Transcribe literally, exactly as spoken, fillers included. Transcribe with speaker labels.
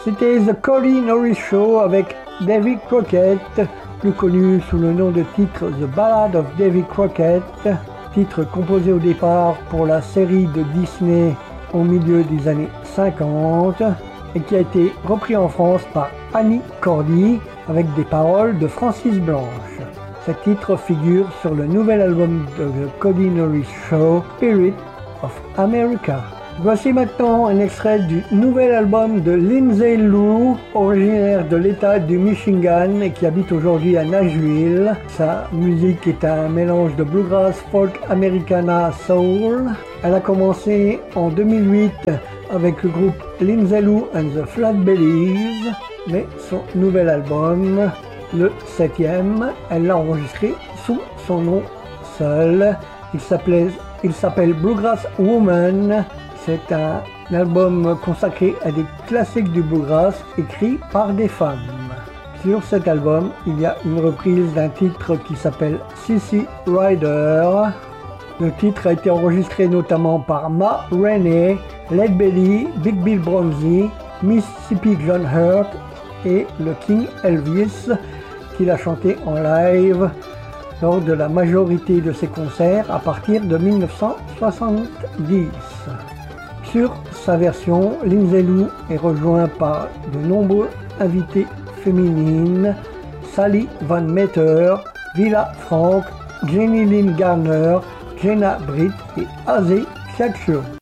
Speaker 1: C'était The Cody Norris Show avec Davy Crockett, plus connu sous le nom de titre The Ballad of Davy Crockett, titre composé au départ pour la série de Disney au milieu des années cinquante et qui a été repris en France par Annie Cordy avec des paroles de Francis Blanche. Ce titre figure sur le nouvel album de The Cody Norris Show, Spirit of America. Voici maintenant un extrait du nouvel album de Lindsay Lou, originaire de l'État du Michigan et qui habite aujourd'hui à Nashville. Sa musique est un mélange de bluegrass, folk, americana, soul. Elle a commencé en deux mille huit avec le groupe Lindsay Lou and the Flatbellies, mais son nouvel album, le septième, elle l'a enregistré sous son nom seul. Il s'appelait, il s'appelle Bluegrass Woman. C'est un album consacré à des classiques du bluegrass écrits par des femmes. Sur cet album, il y a une reprise d'un titre qui s'appelle Sissy Rider. Le titre a été enregistré notamment par Ma Rainey, Lead Belly, Big Bill Bronzy, Mississippi John Hurt et le King Elvis, qui l'a chanté en live lors de la majorité de ses concerts à partir de mille neuf cent soixante-dix. Sur sa version, Lindsay Lou est rejoint par de nombreux invités féminines, Sally Van Meter, Villa Frank, Jenny Lynn Garner, Jenna Britt et Azé Fiaccio.